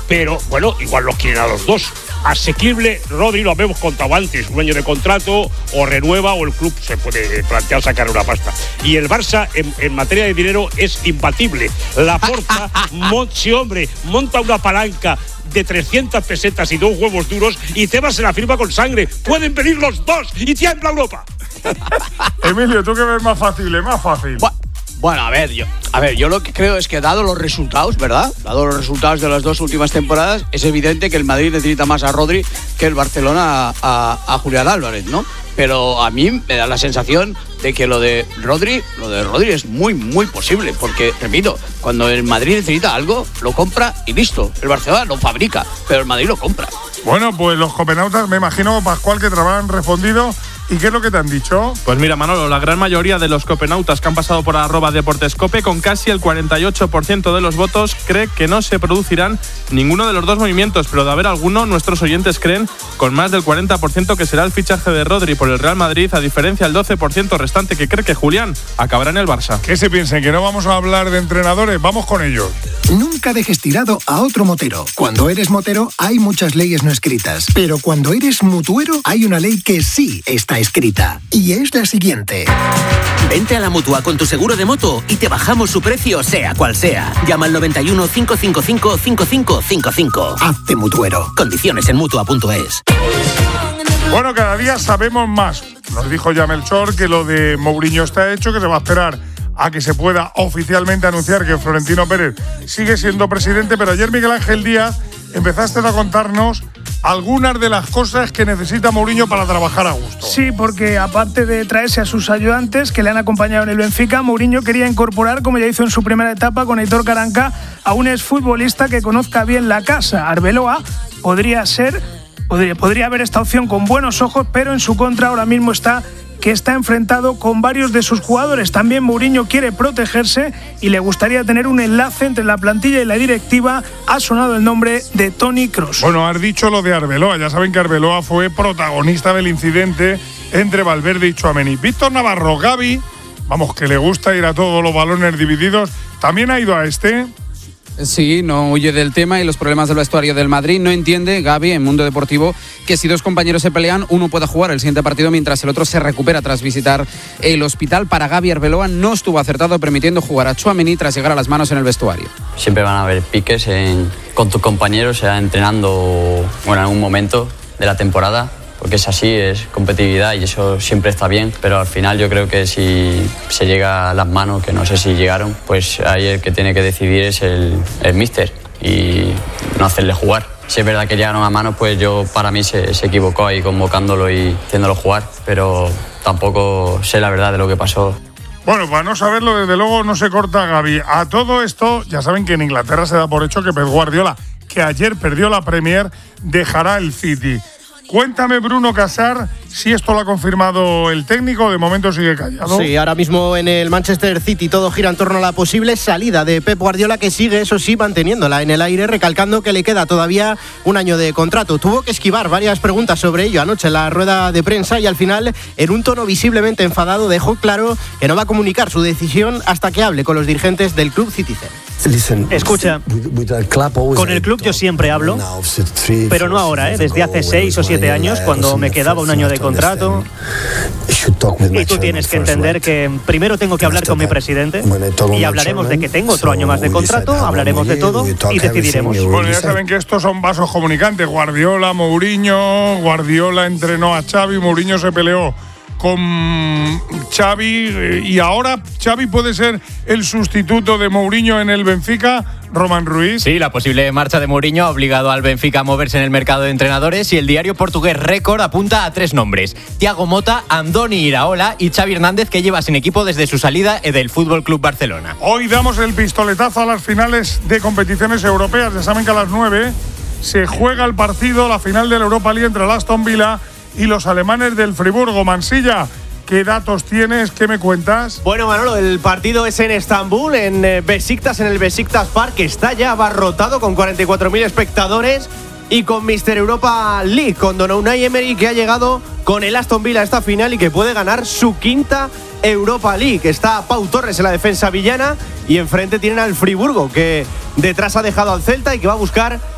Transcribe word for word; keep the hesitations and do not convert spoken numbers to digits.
pero bueno, igual los quieren a los dos. Asequible, Rodri, lo habíamos contado antes, un año de contrato, o renueva o el club se puede plantear sacar una pasta. Y el Barça, en, en materia de dinero, es imbatible. Laporta, mon, sí, hombre, monta una palanca de trescientas pesetas y dos huevos duros y Tebas se la firma con sangre. Pueden venir los dos y tiembla Europa. Emilio, ¿tú qué ves más fácil? Más fácil. Bu- Bueno, a ver, yo, a ver, yo lo que creo es que dado los resultados, ¿verdad? Dado los resultados de las dos últimas temporadas, es evidente que el Madrid necesita más a Rodri que el Barcelona a, a, a Julián Álvarez, ¿no? Pero a mí me da la sensación de que lo de Rodri, lo de Rodri es muy, muy posible, porque, repito, cuando el Madrid necesita algo, lo compra y listo. El Barcelona lo fabrica, pero el Madrid lo compra. Bueno, pues los copenautas, me imagino, Pascual, que te habrán respondido. ¿Y qué es lo que te han dicho? Pues mira, Manolo, la gran mayoría de los copenautas que han pasado por arroba deportescope, con casi el cuarenta y ocho por ciento de los votos, cree que no se producirán ninguno de los dos movimientos, pero de haber alguno, nuestros oyentes creen con más del cuarenta por ciento que será el fichaje de Rodri por el Real Madrid, a diferencia del doce por ciento restante que cree que Julián acabará en el Barça. ¿Qué se piensen? ¿Que no vamos a hablar de entrenadores? Vamos con ellos. Nunca dejes tirado a otro motero. Cuando eres motero hay muchas leyes no escritas, pero cuando eres mutuero hay una ley que sí está escrita, y es la siguiente. Vente a la Mutua con tu seguro de moto y te bajamos su precio sea cual sea. Llama al noventa y uno, cinco cinco cinco, cinco cinco cinco cinco. Hazte mutuero. Condiciones en mutua punto es. Bueno, cada día sabemos más. Nos dijo ya Melchor que lo de Mourinho está hecho, que se va a esperar a que se pueda oficialmente anunciar que Florentino Pérez sigue siendo presidente, pero ayer Miguel Ángel Díaz empezaste a contarnos algunas de las cosas que necesita Mourinho para trabajar a gusto. Sí, porque aparte de traerse a sus ayudantes que le han acompañado en el Benfica, Mourinho quería incorporar, como ya hizo en su primera etapa con Aitor Caranca, a un exfutbolista que conozca bien la casa. Arbeloa podría ser, podría, podría ver esta opción con buenos ojos, pero en su contra ahora mismo está que está enfrentado con varios de sus jugadores. También Mourinho quiere protegerse y le gustaría tener un enlace entre la plantilla y la directiva. Ha sonado el nombre de Toni Kroos. Bueno, has dicho lo de Arbeloa. Ya saben que Arbeloa fue protagonista del incidente entre Valverde y Tchouaméni. Víctor Navarro, Gavi, vamos, que le gusta ir a todos los balones divididos, también ha ido a este. Sí, no huye del tema y los problemas del vestuario del Madrid. No entiende Gavi en Mundo Deportivo que si dos compañeros se pelean, uno pueda jugar el siguiente partido mientras el otro se recupera tras visitar el hospital. Para Gavi, Arbeloa no estuvo acertado permitiendo jugar a Tchouaméni tras llegar a las manos en el vestuario. Siempre van a haber piques en, con tus compañeros, sea entrenando bueno, en algún momento de la temporada, porque es así, es competitividad y eso siempre está bien, pero al final yo creo que si se llega a las manos, que no sé si llegaron, pues ahí el que tiene que decidir es el, el míster y no hacerle jugar. Si es verdad que llegaron a manos, pues yo para mí se, se equivocó ahí convocándolo y haciéndolo jugar, pero tampoco sé la verdad de lo que pasó. Bueno, para no saberlo, desde luego no se corta Gavi. A todo esto, ya saben que en Inglaterra se da por hecho que Pep Guardiola, que ayer perdió la Premier, dejará el City. Cuéntame, Bruno Casar, si esto lo ha confirmado el técnico, de momento sigue callado. Sí, ahora mismo en el Manchester City todo gira en torno a la posible salida de Pep Guardiola, que sigue, eso sí, manteniéndola en el aire, recalcando que le queda todavía un año de contrato. Tuvo que esquivar varias preguntas sobre ello anoche en la rueda de prensa y al final, en un tono visiblemente enfadado, dejó claro que no va a comunicar su decisión hasta que hable con los dirigentes del club Citizen. Escucha, con el club yo siempre hablo, pero no ahora, ¿eh? Desde hace seis o siete años, cuando me quedaba un año de contrato. Y tú tienes que entender que primero tengo que hablar con mi presidente y hablaremos de que tengo otro año más de contrato, hablaremos de todo y decidiremos. Bueno, ya saben que estos son vasos comunicantes. Guardiola, Mourinho, Guardiola entrenó a Xavi, Mourinho se peleó con Xavi y ahora Xavi puede ser el sustituto de Mourinho en el Benfica. Roman Ruiz. Sí, la posible marcha de Mourinho ha obligado al Benfica a moverse en el mercado de entrenadores y el diario portugués Record apunta a tres nombres: Thiago Motta, Andoni Iraola y Xavi Hernández, que lleva sin equipo desde su salida del F C Barcelona. Hoy damos el pistoletazo a las finales de competiciones europeas. Ya saben que a las nueve se juega el partido, la final de la Europa League entre el Aston Villa y los alemanes del Friburgo. Mansilla, ¿qué datos tienes? ¿Qué me cuentas? Bueno, Manolo, el partido es en Estambul, en Besiktas, en el Besiktas Park, que está ya abarrotado con cuarenta y cuatro mil espectadores y con míster Europa League, con Don Unai Emery, que ha llegado con el Aston Villa a esta final y que puede ganar su quinta Europa League. Está Pau Torres en la defensa villana y enfrente tienen al Friburgo, que detrás ha dejado al Celta y que va a buscar